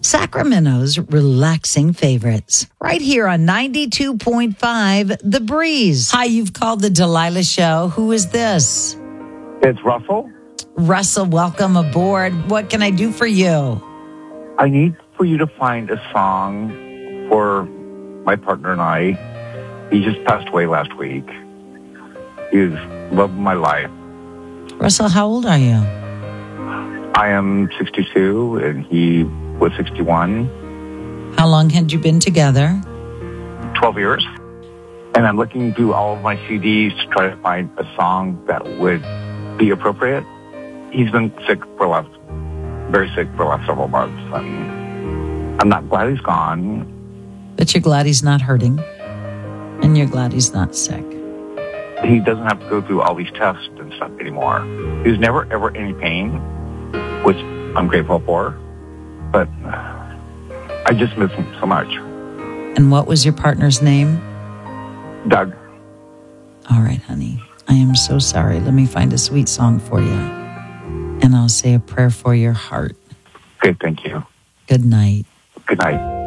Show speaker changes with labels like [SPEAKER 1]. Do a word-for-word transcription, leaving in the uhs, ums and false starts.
[SPEAKER 1] Sacramento's relaxing favorites. Right here on ninety-two point five The Breeze. Hi, you've called the Delilah Show. Who is this?
[SPEAKER 2] It's Russell.
[SPEAKER 1] Russell, welcome aboard. What can I do for you?
[SPEAKER 2] I need for you to find a song for my partner and I. He just passed away last week. He was love of my life.
[SPEAKER 1] Russell, how old are you?
[SPEAKER 2] I am sixty-two and he was sixty-one.
[SPEAKER 1] How long had you been together?
[SPEAKER 2] twelve years. And I'm looking through all of my C Ds to try to find a song that would be appropriate. He's been sick for the last, very sick for the last several months. And I'm not glad he's gone.
[SPEAKER 1] But you're glad he's not hurting. And you're glad he's not sick.
[SPEAKER 2] He doesn't have to go through all these tests and stuff anymore. He was never, ever in any pain, which I'm grateful for. But I just miss him so much.
[SPEAKER 1] And what was your partner's name?
[SPEAKER 2] Doug.
[SPEAKER 1] All right, honey. I am so sorry. Let me find a sweet song for you. And I'll say a prayer for your heart.
[SPEAKER 2] Okay, thank you.
[SPEAKER 1] Good night.
[SPEAKER 2] Good night.